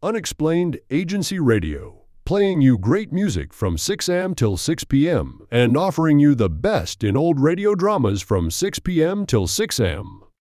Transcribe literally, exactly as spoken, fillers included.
Unexplained Agency Radio, playing you great music from six a.m. till six p.m. and offering you the best in old radio dramas from six p.m. till six a.m.